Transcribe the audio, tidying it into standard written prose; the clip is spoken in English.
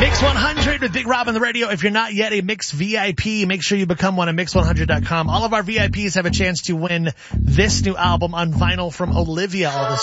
Mix 100 with Big Rob on the radio. If you're not yet a Mix VIP, make sure you become one at Mix100.com. All of our VIPs have a chance to win this new album on vinyl from Olivia all this